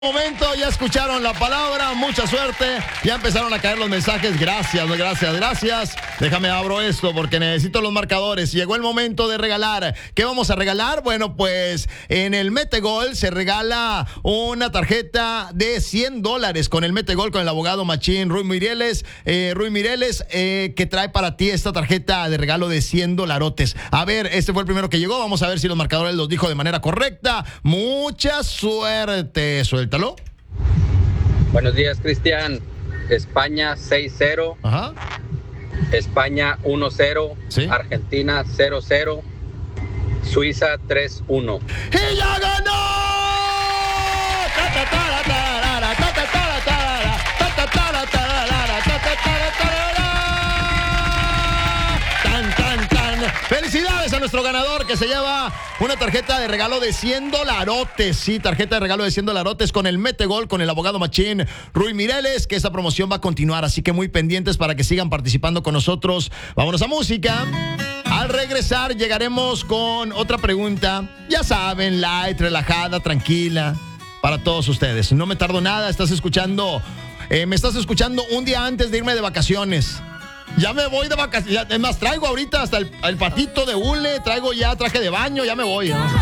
Momento, ya escucharon la palabra, mucha suerte, ya empezaron a caer los mensajes, gracias. Déjame abro esto porque necesito los marcadores. Llegó el momento de regalar. ¿Qué vamos a regalar? Bueno, pues en el Metegol se regala una tarjeta de $100 con el Metegol, con el abogado machín Ruy Mireles, que trae para ti esta tarjeta de regalo de $100. A ver, este fue el primero que llegó, vamos a ver si los marcadores los dijo de manera correcta. Mucha suerte, suéltalo. Buenos días, Cristian. España 6-0. Ajá. España 1-0. ¿Sí? Argentina 0-0. Suiza 3-1. ¡Y ya ganó! Felicidades a nuestro ganador que se lleva una tarjeta de regalo de $100. Sí, tarjeta de regalo de $100 con el Metegol, con el abogado machín Ruy Mireles, que esta promoción va a continuar, así que muy pendientes para que sigan participando con nosotros. Vámonos a música. Al regresar llegaremos con otra pregunta, ya saben, light, relajada, tranquila, para todos ustedes. No me tardo nada, me estás escuchando un día antes de irme de vacaciones. Ya me voy de vacaciones. Es más, traigo ahorita hasta el patito de hule, traigo ya traje de baño, ya me voy, ¿no?